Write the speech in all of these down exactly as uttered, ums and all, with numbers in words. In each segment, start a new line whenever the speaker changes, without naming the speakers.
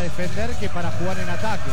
defender que para jugar en ataque.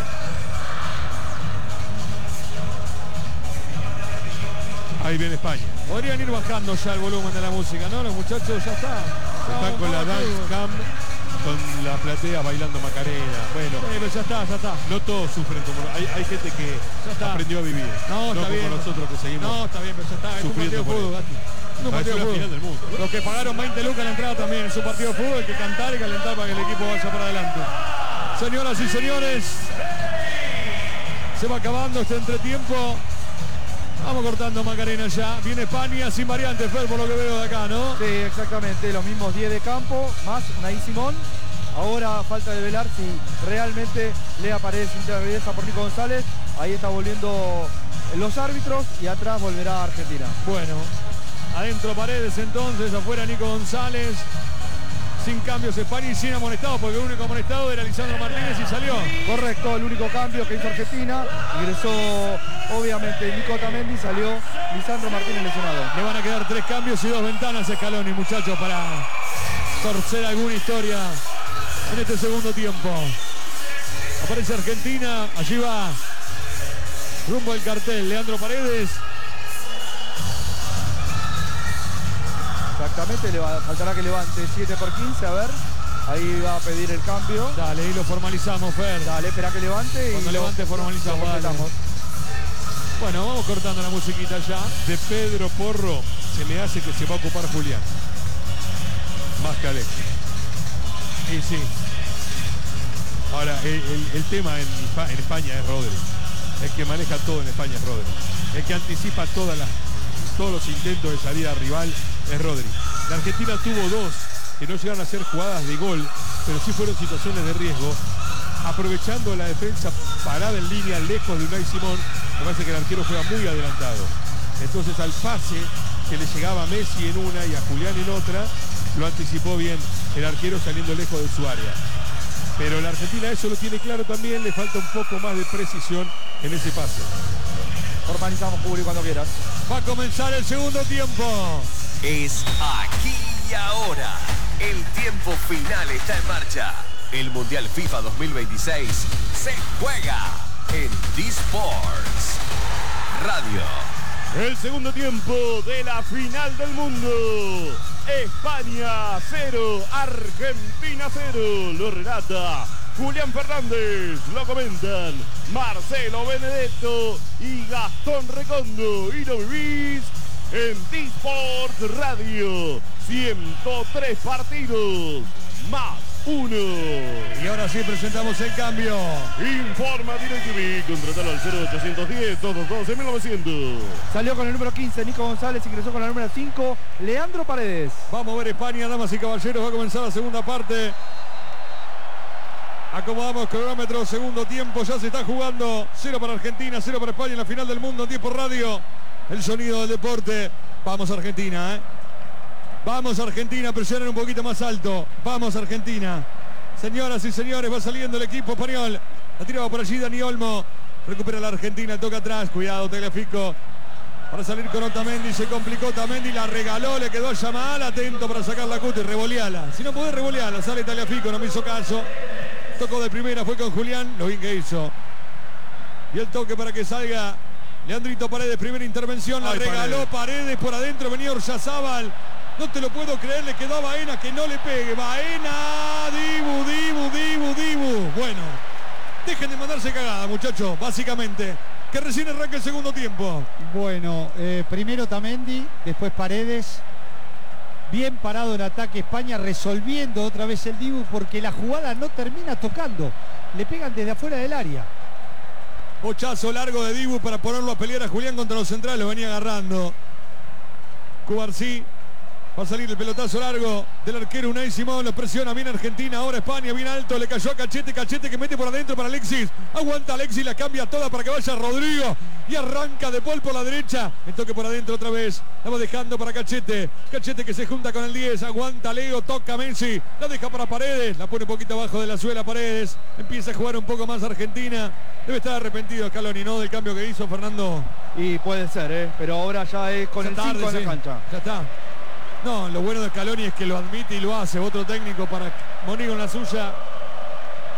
Ahí viene España.
Podrían ir bajando ya el volumen de la música, ¿no? Los muchachos ya está.
Están
No,
con la
no,
dance
no.
cam, con la platea bailando Macarena. Bueno,
Sí, pero ya está, ya está.
no todos sufren como... Hay, hay gente que
Ya está.
aprendió a vivir.
No, está
como
bien.
nosotros que seguimos.
No, está bien, pero ya está. Es un
sufriendo
partido de
por
fútbol,
él.
Gatti. Es un
Ah, es
partido de
una
fútbol.
final del mundo.
Los que pagaron veinte lucas en la entrada también. Es un partido de fútbol, hay que cantar y calentar para que el equipo vaya para adelante. Señoras y señores, se va acabando este entretiempo. Vamos cortando Macarena ya. Viene España sin variantes, Fer, por lo que veo de acá, ¿no?
Sí, exactamente, los mismos diez de campo, más Unai Simón. Ahora falta de velar si realmente Lea Paredes interesa por Nico González. Ahí está volviendo los árbitros y atrás volverá Argentina.
Bueno, adentro Paredes entonces, afuera Nico González. Sin cambios España y sin amonestado, porque el único amonestado era Lisandro Martínez y salió.
Correcto, el único cambio que hizo Argentina. Ingresó obviamente Nico Otamendi, salió Lisandro Martínez lesionado.
Le van a quedar tres cambios y dos ventanas a Scaloni, muchachos, para torcer alguna historia en este segundo tiempo. Aparece Argentina, allí va rumbo al cartel Leandro Paredes.
Exactamente, le va, faltará que levante siete por quince, a ver. Ahí va a pedir el cambio.
Dale, y lo formalizamos, Fer.
Dale, espera que levante.
Cuando
y
levante
lo,
formalizamos,
lo completamos.
Bueno, vamos cortando la musiquita ya.
De Pedro Porro se me hace que se va a ocupar Julián. Más que Alexis.
Y sí.
Ahora, el, el- el tema en, Espa- en España es Rodri. El que maneja todo en España es Rodri. El que anticipa todas las, todos los intentos de salida rival es Rodri. La Argentina tuvo dos que no llegaron a ser jugadas de gol, pero sí fueron situaciones de riesgo. Aprovechando la defensa parada en línea lejos de Unai Simón, me parece que el arquero juega muy adelantado. Entonces al pase que le llegaba a Messi en una y a Julián en otra, lo anticipó bien el arquero saliendo lejos de su área. Pero la Argentina eso lo tiene claro también, le falta un poco más de precisión en ese pase.
Formalizamos, Juli, cuando quieras.
Va a comenzar el segundo tiempo.
Es aquí y ahora. El tiempo final está en marcha. El Mundial FIFA dos mil veintiséis se juega en D-Sports Radio.
El segundo tiempo de la final del mundo. España cero, Argentina cero. Lo relata Julián Fernández, lo comentan Marcelo Benedetto y Gastón Recondo. Y lo vivís en D-Sports Radio. ciento tres partidos más uno.
Y ahora sí presentamos el cambio.
Informa DirecTV, contratalo al cero ochocientos diez, doscientos doce, mil novecientos.
Salió con el número quince, Nico González, ingresó con la número cinco, Leandro Paredes.
Vamos a ver España, damas y caballeros. Va a comenzar la segunda parte. Acomodamos cronómetro, segundo tiempo. Ya se está jugando. Cero para Argentina, cero para España en la final del mundo en tiempo radio. El sonido del deporte. Vamos Argentina, ¿eh? Vamos Argentina, presionen un poquito más alto. Vamos Argentina. Señoras y señores, va saliendo el equipo español. La tiraba por allí Dani Olmo. Recupera la Argentina, toca atrás. Cuidado, Tagliafico. Para salir con Otamendi, se complicó Otamendi, la regaló, le quedó a Yamal, atento para sacar la cuta y revoleala. Si no podés revoleala, sale Tagliafico, no me hizo caso. Tocó de primera, fue con Julián, lo bien que hizo. Y el toque para que salga Leandrito Paredes, primera intervención, la
Ay,
regaló Paredes. Paredes por adentro, venía Oryazábal. No te lo puedo creer, le quedó a Baena que no le pegue. Baena, Dibu, Dibu, Dibu, Dibu. Bueno, dejen de mandarse cagada, muchachos, básicamente. Que recién arranca el segundo tiempo.
Bueno, eh, primero Tamendi, después Paredes. Bien parado el ataque España, resolviendo otra vez el Dibu porque la jugada no termina tocando. Le pegan desde afuera del área.
Pochazo largo de Dibu para ponerlo a pelear a Julián contra los centrales. Lo venía agarrando Cubarsí. Va a salir el pelotazo largo del arquero Unai Simón. Lo presiona bien Argentina. Ahora España, bien alto. Le cayó a Cachete. Cachete que mete por adentro para Alexis. Aguanta Alexis. La cambia toda para que vaya Rodrigo. Y arranca de Paul por la derecha. El toque por adentro otra vez. La va dejando para Cachete. Cachete que se junta con el diez. Aguanta Leo. Toca Messi. La deja para Paredes. La pone un poquito abajo de la suela Paredes. Empieza a jugar un poco más Argentina. Debe estar arrepentido Scaloni, ¿no? Del cambio que hizo Fernando.
Y puede ser, ¿eh? Pero ahora ya es con
Ya
el cinco
tarde,
en
sí.
la cancha.
Ya está. No, lo bueno de Scaloni es que lo admite y lo hace. Otro técnico para Monigo en la suya.